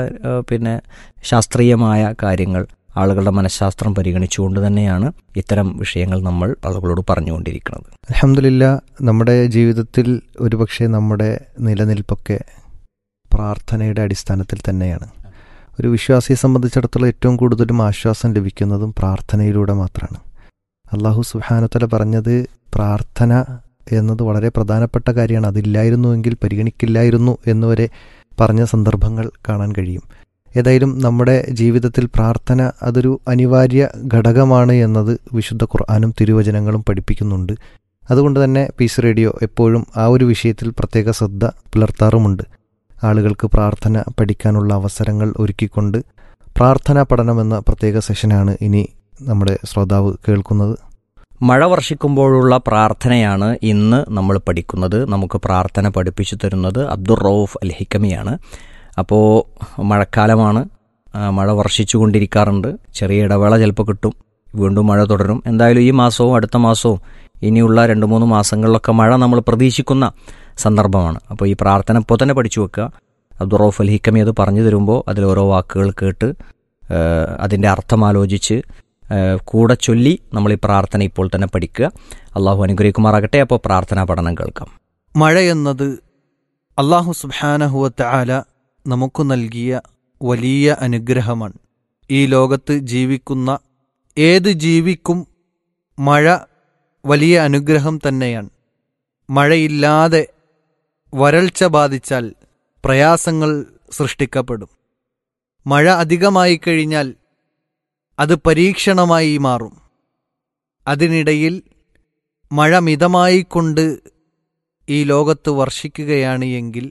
ശാസ്ത്രീയമായ കാര്യങ്ങൾ, ആളുകളുടെ മനഃശാസ്ത്രം പരിഗണിച്ചുകൊണ്ട് തന്നെയാണ് ഇത്തരം വിഷയങ്ങൾ നമ്മൾ ആളുകളോട് പറഞ്ഞുകൊണ്ടിരിക്കുന്നത്. അൽഹംദുലില്ലാ, നമ്മുടെ ജീവിതത്തിൽ ഒരുപക്ഷെ നമ്മുടെ നിലനിൽപ്പൊക്കെ പ്രാർത്ഥനയുടെ അടിസ്ഥാനത്തിൽ തന്നെയാണ്. ഒരു വിശ്വാസിയെ സംബന്ധിച്ചിടത്തോളം ഏറ്റവും കൂടുതലും ആശ്വാസം ലഭിക്കുന്നതും പ്രാർത്ഥനയിലൂടെ മാത്രമാണ്. അള്ളാഹു സുബ്ഹാനഹു വ തആല പറഞ്ഞത് പ്രാർത്ഥന എന്നത് വളരെ പ്രധാനപ്പെട്ട കാര്യമാണ്. അതില്ലായിരുന്നുവെങ്കിൽ പരിഗണിക്കില്ലായിരുന്നു എന്നുവരെ പറഞ്ഞ സന്ദർഭങ്ങൾ കാണാൻ കഴിയും. ഏതായാലും നമ്മുടെ ജീവിതത്തിൽ പ്രാർത്ഥന അതൊരു അനിവാര്യ ഘടകമാണ് എന്നത് വിശുദ്ധ ഖുർആനും തിരുവചനങ്ങളും പഠിപ്പിക്കുന്നുണ്ട്. അതുകൊണ്ട് തന്നെ പീസ് റേഡിയോ എപ്പോഴും ആ ഒരു വിഷയത്തിൽ പ്രത്യേക ശ്രദ്ധ പുലർത്താറുമുണ്ട്. ആളുകൾക്ക് പ്രാർത്ഥന പഠിക്കാനുള്ള അവസരങ്ങൾ ഒരുക്കിക്കൊണ്ട് പ്രാർത്ഥനാ പഠനമെന്ന പ്രത്യേക സെഷനാണ് ഇനി നമ്മുടെ ശ്രോതാവ് കേൾക്കുന്നത്. മഴ വർഷിക്കുമ്പോഴുള്ള പ്രാർത്ഥനയാണ് ഇന്ന് നമ്മൾ പഠിക്കുന്നത്. നമുക്ക് പ്രാർത്ഥന പഠിപ്പിച്ചു തരുന്നത് അബ്ദുർ റൌഫ് അൽ ഹിക്കമിയാണ്. അപ്പോൾ മഴക്കാലമാണ്, മഴ വർഷിച്ചു കൊണ്ടിരിക്കാറുണ്ട്. ചെറിയ ഇടവേള ചിലപ്പോൾ കിട്ടും, വീണ്ടും മഴ തുടരും. എന്തായാലും ഈ മാസവും അടുത്ത മാസവും ഇനിയുള്ള 2-3 മാസങ്ങളിലൊക്കെ മഴ നമ്മൾ പ്രതീക്ഷിക്കുന്ന സന്ദർഭമാണ്. അപ്പോൾ ഈ പ്രാർത്ഥന ഇപ്പോൾ തന്നെ പഠിച്ചു വെക്കുക. അബ്ദുർ റൌഫ് അൽ ഹിക്കമി അത് പറഞ്ഞു തരുമ്പോൾ അതിലോരോ വാക്കുകൾ കേട്ട് അതിൻ്റെ അർത്ഥമാലോചിച്ച് കൂടെ ചൊല്ലി നമ്മൾ ഈ പ്രാർത്ഥന ഇപ്പോൾ തന്നെ പഠിക്കുക. അള്ളാഹു അനുഗ്രഹിക്കുമാറാകട്ടെ. അപ്പോൾ പ്രാർത്ഥനാ പഠനം കേൾക്കാം. മഴയെന്നത് അള്ളാഹു സുബ്ഹാനഹു വ തആല നമുക്ക് നൽകിയ വലിയ അനുഗ്രഹമാണ്. ഈ ലോകത്ത് ജീവിക്കുന്ന ഏത് ജീവിക്കും മഴ വലിയ അനുഗ്രഹം തന്നെയാണ്. മഴയില്ലാതെ വരൾച്ച ബാധിച്ചാൽ പ്രയാസങ്ങൾ സൃഷ്ടിക്കപ്പെടും. മഴ അധികമായി കഴിഞ്ഞാൽ അത് പരീക്ഷണമായി മാറും. അതിനിടയിൽ മഴ മിതമായിക്കൊണ്ട് ഈ ലോകത്ത് വർഷിക്കുകയാണ് എങ്കിൽ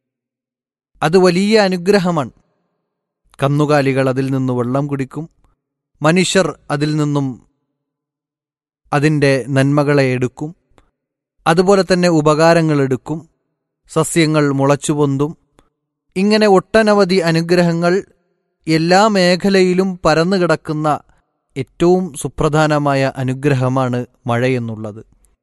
അത് വലിയ അനുഗ്രഹമാണ്. കന്നുകാലികൾ അതിൽ നിന്ന് വെള്ളം കുടിക്കും, മനുഷ്യർ അതിൽ നിന്നും അതിൻ്റെ നന്മകളെ എടുക്കും, അതുപോലെ തന്നെ ഉപകാരങ്ങൾ എടുക്കും, സസ്യങ്ങൾ മുളച്ചുപൊന്തും. ഇങ്ങനെ ഒട്ടനവധി അനുഗ്രഹങ്ങൾ എല്ലാ മേഖലയിലും പരന്നുകിടക്കുന്ന ഏറ്റവും സുപ്രധാനമായ അനുഗ്രഹമാണ് മഴയെന്നുള്ളത്.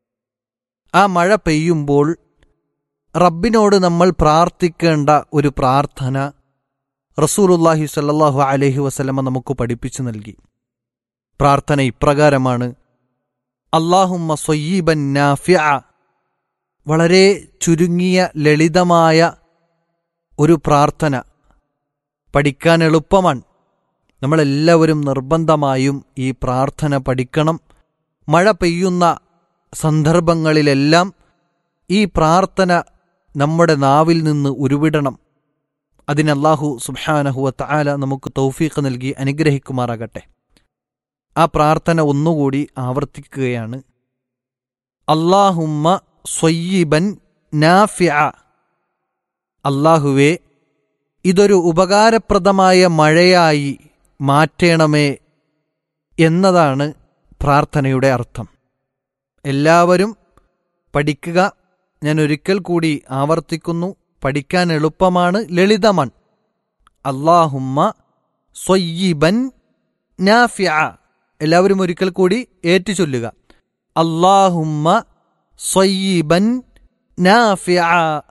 ആ മഴ പെയ്യുമ്പോൾ റബ്ബിനോട് നമ്മൾ പ്രാർത്ഥിക്കേണ്ട ഒരു പ്രാർത്ഥന റസൂലുള്ളാഹി സ്വല്ലല്ലാഹു അലൈഹി വസല്ലമ നമുക്ക് പഠിപ്പിച്ചു നൽകി. പ്രാർത്ഥന ഇപ്രകാരമാണ്: അല്ലാഹുമ്മ സ്വയ്യിബൻ നാഫിഅ. വളരെ ചുരുങ്ങിയ ലളിതമായ ഒരു പ്രാർത്ഥന, പഠിക്കാൻ എളുപ്പമാണ്. നമ്മളെല്ലാവരും നിർബന്ധമായും ഈ പ്രാർത്ഥന പഠിക്കണം. മഴ പെയ്യുന്ന സന്ദർഭങ്ങളിലെല്ലാം ഈ പ്രാർത്ഥന നമ്മുടെ നാവിൽ നിന്ന് ഉരുവിടണം. അതിന് അല്ലാഹു സുബ്ഹാനഹു വ തആല നമുക്ക് തൗഫീഖ് നൽകി അനുഗ്രഹിക്കുമാറാകട്ടെ. ആ പ്രാർത്ഥന ഒന്നുകൂടി ആവർത്തിക്കുകയാണ്: അല്ലാഹുമ്മ സ്വയ്യിബൻ നാഫിഅ. അല്ലാഹുവേ, ഇതൊരു ഉപകാരപ്രദമായ മഴയായി മാറ്റണമേ എന്നതാണ് പ്രാർത്ഥനയുടെ അർത്ഥം. എല്ലാവരും പഠിക്കുക. ഞാൻ ഒരിക്കൽ കൂടി ആവർത്തിക്കുന്നു, പഠിക്കാൻ എളുപ്പമാണ്, ലളിതമാണ്. അല്ലാഹുമ്മ സ്വയ്യിബൻ നാഫിഅ. എല്ലാവരും ഒരിക്കൽ കൂടി ഏറ്റുചൊല്ലുക. അല്ലാഹുമ്മ സ്വയ്യിബൻ നാഫിഅ.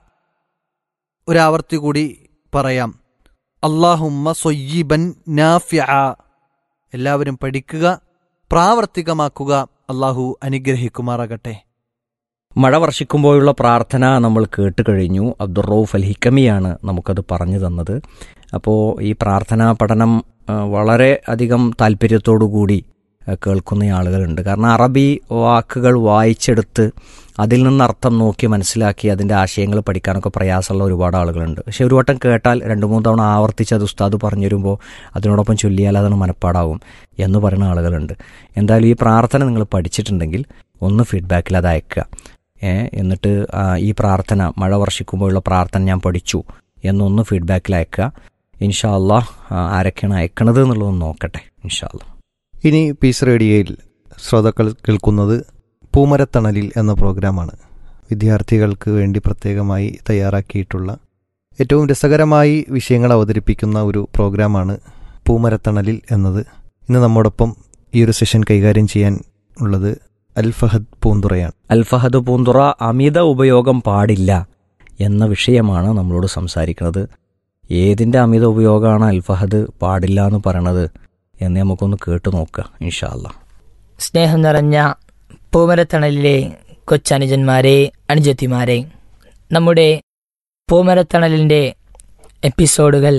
ഒരാവർത്തി കൂടി പറയാം. അല്ലാഹുമ്മ സ്വയ്യിബൻ നാഫിഅ. എല്ലാവരും പഠിക്കുക, പ്രാവർത്തികമാക്കുക. അല്ലാഹു അനുഗ്രഹിക്കുമാറാകട്ടെ. മഴ വർഷിക്കുമ്പോഴുള്ള പ്രാർത്ഥന നമ്മൾ കേട്ട് കഴിഞ്ഞു. അബ്ദുറൌഫ് അൽ ഹിക്കമിയാണ് നമുക്കത് പറഞ്ഞു തന്നത്. അപ്പോൾ ഈ പ്രാർത്ഥനാ പഠനം വളരെ അധികം താല്പര്യത്തോടു കൂടി കേൾക്കുന്ന ആളുകളുണ്ട്. കാരണം അറബി വാക്കുകൾ വായിച്ചെടുത്ത് അതിൽ നിന്ന് അർത്ഥം നോക്കി മനസ്സിലാക്കി അതിൻ്റെ ആശയങ്ങൾ പഠിക്കാനൊക്കെ പ്രയാസമുള്ള ഒരുപാട് ആളുകളുണ്ട്. പക്ഷേ ഒരു വട്ടം കേട്ടാൽ 2-3 തവണ ആവർത്തിച്ച് അത് ഉസ്താദ് പറഞ്ഞു തരുമ്പോൾ അതിനോടൊപ്പം ചൊല്ലിയാൽ അതാണ് മനപ്പാടാവും എന്ന് പറയുന്ന ആളുകളുണ്ട്. എന്തായാലും ഈ പ്രാർത്ഥന നിങ്ങൾ പഠിച്ചിട്ടുണ്ടെങ്കിൽ ഒന്ന് ഫീഡ്ബാക്കിൽ അത് അയക്കുക. എന്നിട്ട് ഈ പ്രാർത്ഥന, മഴ വർഷിക്കുമ്പോഴുള്ള പ്രാർത്ഥന ഞാൻ പഠിച്ചു എന്നൊന്ന് ഫീഡ്ബാക്കിൽ അയക്കുക. ഇൻഷാ അല്ലാഹ് ആരൊക്കെയാണ് അയക്കണത് എന്നുള്ളതൊന്ന് നോക്കട്ടെ ഇൻഷാ അല്ലാഹ്. ഇനി പീസ് റേഡിയോയിൽ ശ്രോതാക്കൾ കേൾക്കുന്നത് പൂമരത്തണലിൽ എന്ന പ്രോഗ്രാമാണ്. വിദ്യാർത്ഥികൾക്ക് വേണ്ടി പ്രത്യേകമായി തയ്യാറാക്കിയിട്ടുള്ള ഏറ്റവും രസകരമായി വിഷയങ്ങൾ അവതരിപ്പിക്കുന്ന ഒരു പ്രോഗ്രാമാണ് പൂമരത്തണലിൽ എന്നത്. ഇന്ന് നമ്മോടൊപ്പം ഈ ഒരു സെഷൻ കൈകാര്യം ചെയ്യാൻ ഉള്ളത് അൽഫഹദ് പൂന്തുറയാണ്. അൽഫഹദ് പൂന്തുറ അമിത ഉപയോഗം പാടില്ല എന്ന വിഷയമാണ് നമ്മളോട് സംസാരിക്കുന്നത്. ഏതിൻ്റെ അമിത ഉപയോഗമാണ് അൽഫഹദ് പാടില്ല എന്ന് പറയണത് എന്ന് നമുക്കൊന്ന് കേട്ടു നോക്കുക ഇൻഷാ അല്ലാഹ്. സ്നേഹം നിറഞ്ഞ പൂമരത്തണലിലെ കൊച്ചനുജന്മാരെ, അനുജത്തിമാരെ, നമ്മുടെ പൂമരത്തണലിൻ്റെ എപ്പിസോഡുകൾ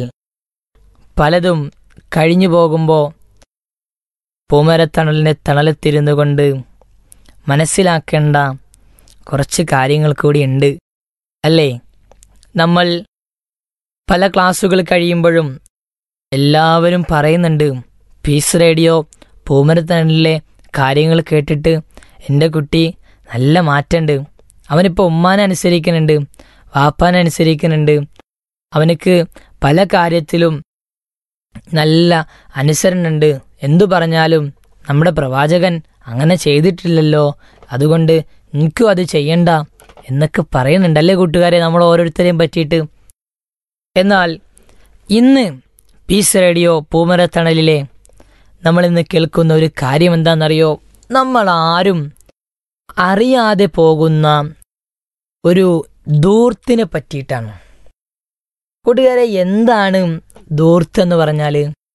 പലതും കഴിഞ്ഞു പോകുമ്പോൾ പൂമരത്തണലിൻ്റെ തണലത്തിരുന്നു കൊണ്ട് മനസ്സിലാക്കേണ്ട കുറച്ച് കാര്യങ്ങൾ കൂടിയുണ്ട് അല്ലേ? നമ്മൾ പല ക്ലാസ്സുകൾ കഴിയുമ്പോഴും എല്ലാവരും പറയുന്നുണ്ട്, പീസ് റേഡിയോ പൂമരത്തണലിലെ കാര്യങ്ങൾ കേട്ടിട്ട് എൻ്റെ കുട്ടി നല്ല മാറ്റമുണ്ട്. അവനിപ്പോൾ ഉമ്മാനെ അനുസരിക്കുന്നുണ്ട്, വാപ്പാനെ അനുസരിക്കുന്നുണ്ട്, അവനക്ക് പല കാര്യത്തിലും നല്ല അനുസരണുണ്ട്. എന്തു പറഞ്ഞാലും നമ്മുടെ പ്രവാചകൻ അങ്ങനെ ചെയ്തിട്ടില്ലല്ലോ, അതുകൊണ്ട് എനിക്കും അത് ചെയ്യണ്ട എന്നൊക്കെ പറയുന്നുണ്ടല്ലേ കൂട്ടുകാരെ, നമ്മൾ ഓരോരുത്തരെയും പറ്റിയിട്ട്. എന്നാൽ ഇന്ന് പീസ് റേഡിയോ പൂമരത്തണലിലെ നമ്മളിന്ന് കേൾക്കുന്ന ഒരു കാര്യം എന്താണെന്നറിയോ? നമ്മളാരും അറിയാതെ പോകുന്ന ഒരു ധൂർത്തിനെ പറ്റിയിട്ടാണ്. കൂട്ടുകാരെ, എന്താണ് ധൂർത്ത് എന്ന് പറഞ്ഞാൽ?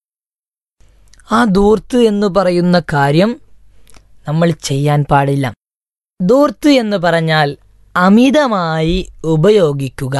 ആ ധൂർത്ത് എന്ന് പറയുന്ന കാര്യം നമ്മൾ ചെയ്യാൻ പാടില്ല. ധൂർത്ത് എന്ന് പറഞ്ഞാൽ അമിതമായി ഉപയോഗിക്കുക,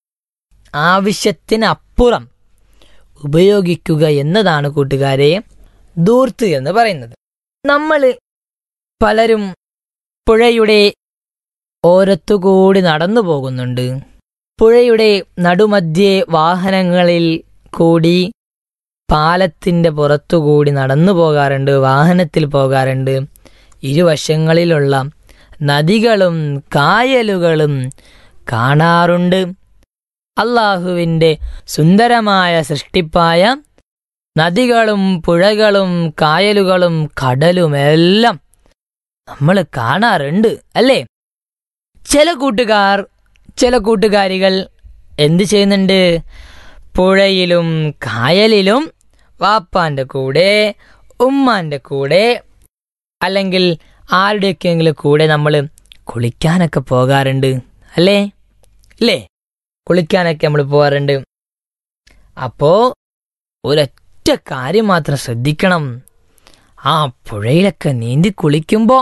ആവശ്യത്തിനപ്പുറം ഉപയോഗിക്കുക എന്നതാണ് കൂട്ടുകാരെ ധൂർത്ത് എന്ന് പറയുന്നത്. നമ്മൾ പലരും പുഴയുടെ ഓരത്തുകൂടി നടന്നു പോകുന്നുണ്ട്. പുഴയുടെ നടുമധ്യേ വാഹനങ്ങളിൽ കൂടി, പാലത്തിൻ്റെ പുറത്തുകൂടി നടന്നു പോകാറുണ്ട്, വാഹനത്തിൽ പോകാറുണ്ട്. ഇരുവശങ്ങളിലുള്ള നദികളും കായലുകളും കാണാറുണ്ട്. അല്ലാഹുവിൻ്റെ സുന്ദരമായ സൃഷ്ടിപ്പായ നദികളും പുഴകളും കായലുകളും കടലുമെല്ലാം നമ്മൾ കാണാറുണ്ട് അല്ലേ? ചില കൂട്ടുകാരികൾ എന്ത് ചെയ്യുന്നുണ്ട്? പുഴയിലും കായലിലും വാപ്പാൻ്റെ കൂടെ, ഉമ്മാൻ്റെ കൂടെ, അല്ലെങ്കിൽ ആരുടെയൊക്കെയെങ്കിലും കൂടെ നമ്മൾ കുളിക്കാനൊക്കെ പോകാറുണ്ട് അല്ലേ? കുളിക്കാനൊക്കെ നമ്മൾ പോകാറുണ്ട്. അപ്പോൾ ഒരൊറ്റ കാര്യം മാത്രം ശ്രദ്ധിക്കണം, ആ പുഴയിലൊക്കെ നീന്തി കുളിക്കുമ്പോൾ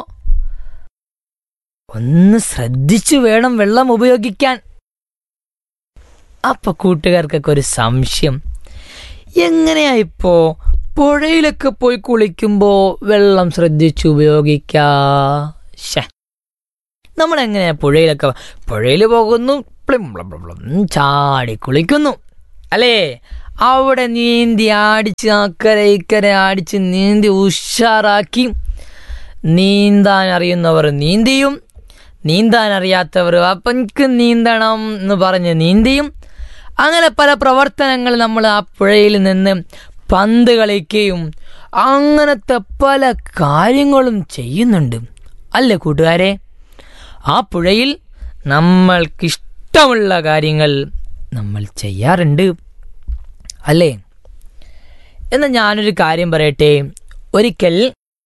ഒന്ന് ശ്രദ്ധിച്ചു വേണം വെള്ളം ഉപയോഗിക്കാൻ. അപ്പൊ കൂട്ടുകാർക്കൊക്കെ ഒരു സംശയം, എങ്ങനെയാ ഇപ്പോ പുഴയിലൊക്കെ പോയി കുളിക്കുമ്പോ വെള്ളം ശ്രദ്ധിച്ചു ഉപയോഗിക്കാ? നമ്മളെങ്ങനെയാ പുഴയിൽ പോകുന്നു, ചാടി കുളിക്കുന്നു അല്ലേ? അവിടെ നീന്തി അടിച്ച് അക്കരെ ഇക്കരെ അടിച്ച് നീന്തി ഉഷാറാക്കി, നീന്താൻ അറിയുന്നവർ നീന്തിയും നീന്താൻ അറിയാത്തവർ അപ്പൻക്ക് നീന്തണം എന്ന് പറഞ്ഞ് നീന്തിയും, അങ്ങനെ പല പ്രവർത്തനങ്ങൾ നമ്മൾ ആ പുഴയിൽ നിന്ന് പന്ത് കളിക്കുകയും അങ്ങനത്തെ പല കാര്യങ്ങളും ചെയ്യുന്നുണ്ട് അല്ലേ കൂട്ടുകാരെ? ആ പുഴയിൽ നമ്മൾക്കിഷ്ടമുള്ള കാര്യങ്ങൾ നമ്മൾ ചെയ്യാറുണ്ട് അല്ലേ? എന്നാൽ ഞാനൊരു കാര്യം പറയട്ടെ. ഒരിക്കൽ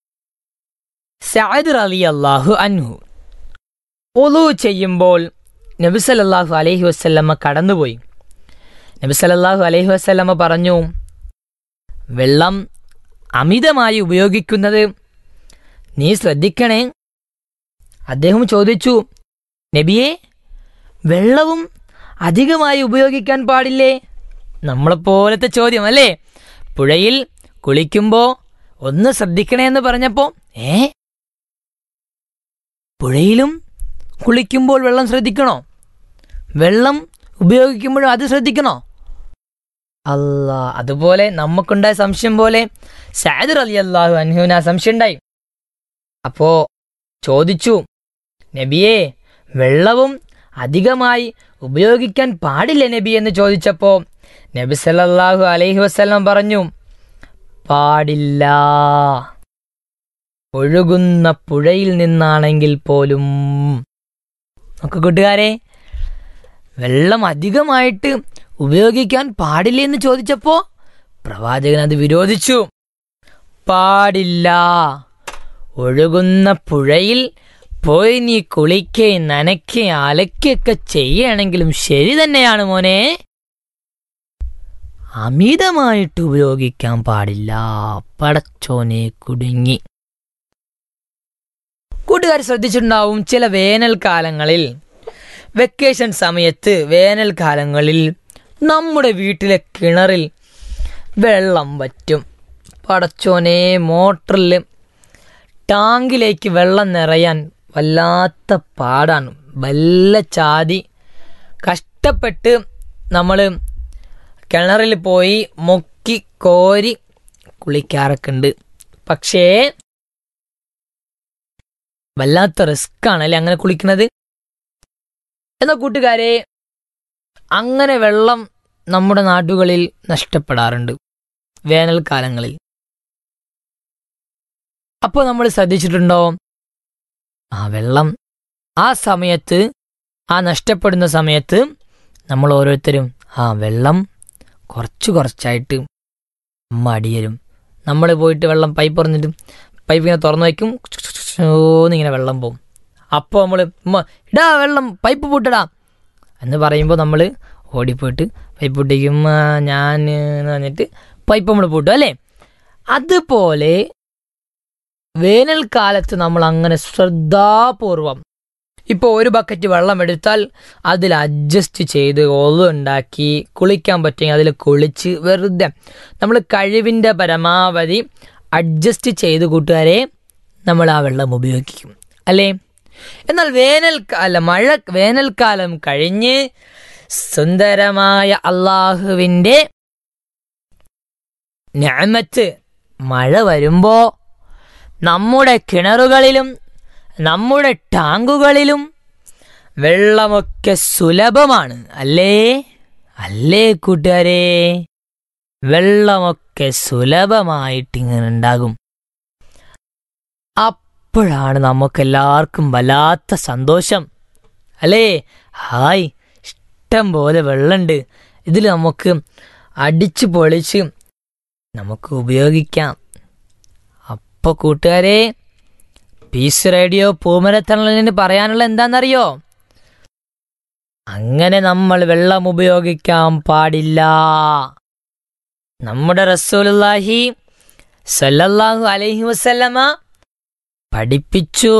സഅദ് റളിയല്ലാഹു അൻഹു വുളു ചെയ്യുമ്പോൾ നബി സല്ലല്ലാഹു അലൈഹി വസല്ലമ കടന്നുപോയി. നബി സല്ലല്ലാഹു അലൈഹി വസല്ലമ പറഞ്ഞു, വെള്ളം അമിതമായി ഉപയോഗിക്കുന്നത് നീ ശ്രദ്ധിക്കണേ. അദ്ദേഹം ചോദിച്ചു, നബിയെ, വെള്ളവും അധികമായി ഉപയോഗിക്കാൻ പാടില്ലേ? നമ്മളെപ്പോലത്തെ ചോദ്യം അല്ലേ? പുഴയിൽ കുളിക്കുമ്പോൾ ഒന്ന് ശ്രദ്ധിക്കണേ എന്ന് പറഞ്ഞപ്പോൾ പുഴയിലും കുളിക്കുമ്പോൾ വെള്ളം ശ്രദ്ധിക്കണോ? വെള്ളം ഉപയോഗിക്കുമ്പോഴും അത് ശ്രദ്ധിക്കണോ? അല്ലാ, അതുപോലെ നമുക്കുണ്ടായ സംശയം പോലെ സഅദ് റളിയല്ലാഹു അൻഹുവിന് ആ സംശയം ഉണ്ടായി. അപ്പോ ചോദിച്ചു, നബിയെ, വെള്ളവും അധികമായി ഉപയോഗിക്കാൻ പാടില്ല നബി എന്ന് ചോദിച്ചപ്പോൾ നബി സല്ലല്ലാഹു അലൈഹി വസല്ലം പറഞ്ഞു, പാടില്ല. ഒഴുകുന്ന പുഴയിൽ നിന്നാണെങ്കിൽ പോലും. നമുക്ക് കൂട്ടുകാരെ, വെള്ളം അധികമായിട്ട് ഉപയോഗിക്കാൻ പാടില്ല എന്ന് ചോദിച്ചപ്പോൾ പ്രവാചകൻ അത് വിരോധിച്ചു. പാടില്ല. ഒഴുകുന്ന പുഴയിൽ പോയി നീ കുളിക്കുകയും നനയ്ക്കുകയും അലക്കുകയൊക്കെ ചെയ്യണമെങ്കിലും ശരി തന്നെയാണ് മോനെ, അമിതമായിട്ട് ഉപയോഗിക്കാൻ പാടില്ല. പടച്ചോനെ കുടുങ്ങി. കൂട്ടുകാർ ശ്രദ്ധിച്ചിട്ടുണ്ടാവും, ചില വേനൽക്കാലങ്ങളിൽ, വെക്കേഷൻ സമയത്ത് വേനൽക്കാലങ്ങളിൽ നമ്മുടെ വീട്ടിലെ കിണറിൽ വെള്ളം വറ്റും. പടച്ചോനെ, മോട്ടറിൽ ടാങ്കിലേക്ക് വെള്ളം നിറയാൻ വല്ലാത്ത പാടാണ്. വല്ല ചാതി കഷ്ടപ്പെട്ട് നമ്മൾ കിണറിൽ പോയി മുക്കി കോരി കുളിക്കാറൊക്കെ ഉണ്ട്. പക്ഷേ വല്ലാത്ത റിസ്ക്കാണ് അല്ലേ അങ്ങനെ കുളിക്കുന്നത്? എന്നാൽ കൂട്ടുകാരെ, അങ്ങനെ വെള്ളം നമ്മുടെ നാടുകളിൽ നഷ്ടപ്പെടാറുണ്ട് വേനൽക്കാലങ്ങളിൽ. അപ്പോൾ നമ്മൾ ശ്രദ്ധിച്ചിട്ടുണ്ടോ, ആ വെള്ളം ആ സമയത്ത്, ആ നഷ്ടപ്പെടുന്ന സമയത്ത് നമ്മൾ ഓരോരുത്തരും ആ വെള്ളം കുറച്ചായിട്ട് മടിയരും. നമ്മൾ പോയിട്ട് വെള്ളം പൈപ്പ് തുറന്നിട്ട് പൈപ്പ് ഇങ്ങനെ തുറന്നു വയ്ക്കും, ഇങ്ങനെ വെള്ളം പോവും. അപ്പോൾ നമ്മൾ ഇടാ വെള്ളം, പൈപ്പ് പൂട്ടടാ എന്ന് പറയുമ്പോൾ നമ്മൾ ഓടിപ്പോയിട്ട് പൈപ്പ് പൊട്ടിക്കും. ഞാൻ എന്ന് പറഞ്ഞിട്ട് പൈപ്പ് നമ്മൾ പൂട്ടും അല്ലേ? അതുപോലെ വേനൽക്കാലത്ത് നമ്മൾ അങ്ങനെ ശ്രദ്ധാപൂർവം ഇപ്പോൾ ഒരു ബക്കറ്റ് വെള്ളം എടുത്താൽ അതിൽ അഡ്ജസ്റ്റ് ചെയ്ത് ഉണ്ടാക്കി കുളിക്കാൻ പറ്റുമെങ്കിൽ അതിൽ കുളിച്ച് വെറുതെ നമ്മൾ കഴിവിൻ്റെ പരമാവധി അഡ്ജസ്റ്റ് ചെയ്ത് കൂട്ടുകാരെ നമ്മൾ ആ വെള്ളം ഉപയോഗിക്കും അല്ലേ? എന്നാൽ വേനൽക്കാലം കഴിഞ്ഞ് സുന്ദരമായ അള്ളാഹുവിൻ്റെ നിഅമത്ത് മഴ വരുമ്പോൾ നമ്മുടെ കിണറുകളിലും നമ്മുടെ ടാങ്കുകളിലും വെള്ളമൊക്കെ സുലഭമാണ് അല്ലേ കൂട്ടുകാരെ? വെള്ളമൊക്കെ സുലഭമായിട്ടിങ്ങനെ ഉണ്ടാകും. അപ്പോഴാണ് നമുക്കെല്ലാവർക്കും വല്ലാത്ത സന്തോഷം അല്ലേ? ഹായ്, ഇഷ്ടം പോലെ വെള്ളമുണ്ട്, ഇതിൽ നമുക്ക് അടിച്ചു പൊളിച്ച് നമുക്ക് ഉപയോഗിക്കാം. അപ്പോൾ കൂട്ടുകാരെ, പീസ് റേഡിയോ പൂമരത്തണലിന് പറയാനുള്ള എന്താണെന്നറിയോ? അങ്ങനെ നമ്മൾ വെള്ളം ഉപയോഗിക്കാൻ പാടില്ല. നമ്മുടെ റസൂലുള്ളാഹി സ്വല്ലല്ലാഹു അലൈഹി വസല്ലമ പഠിപ്പിച്ചു,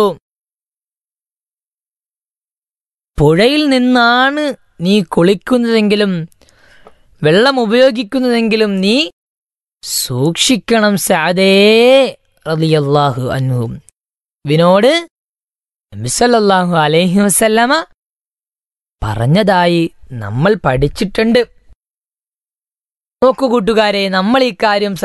പുഴയിൽ നിന്നാണ് നീ കുളിക്കുന്നതെങ്കിലും വെള്ളം ഉപയോഗിക്കുന്നതെങ്കിലും നീ സൂക്ഷിക്കണം സഅദേ റളിയല്ലാഹു അൻഹു വിനോട് നബി സല്ലല്ലാഹു അലൈഹി വസല്ലമ പറഞ്ഞതായി നമ്മൾ പഠിച്ചിട്ടുണ്ട്. നോക്കൂ കൂട്ടുകാരെ, നമ്മൾ ഈ കാര്യം